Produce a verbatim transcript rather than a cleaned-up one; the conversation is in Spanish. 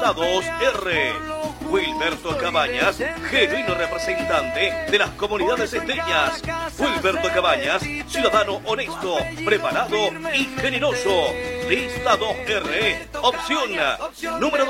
Lista dos R. Wilberto Cabañas, genuino representante de las comunidades esteñas. Wilberto Cabañas, ciudadano honesto, preparado y generoso. Lista dos R, opción número dos.